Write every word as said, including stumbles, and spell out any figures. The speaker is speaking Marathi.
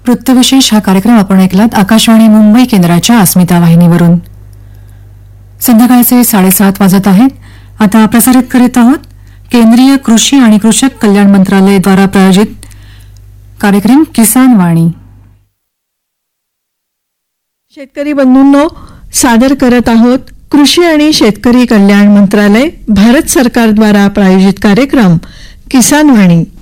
वृत्तविशेष हा कार्यक्रम आपण ऐकलात आकाशवाणी मुंबई केंद्राच्या अस्मिता वाहिनीवरून. संध्याकाळचे साडेसात वाजत आहेत. आता प्रसारित करीत आहोत केंद्रीय कृषी आणि कृषक कल्याण मंत्रालय द्वारा प्रायोजित कार्यक्रम किसान वाणी. शेतकरी बंधूंनो, सादर करत आहोत कृषी आणि शेतकरी कल्याण मंत्रालय भारत सरकार द्वारा प्रायोजित कार्यक्रम किसान वाणी.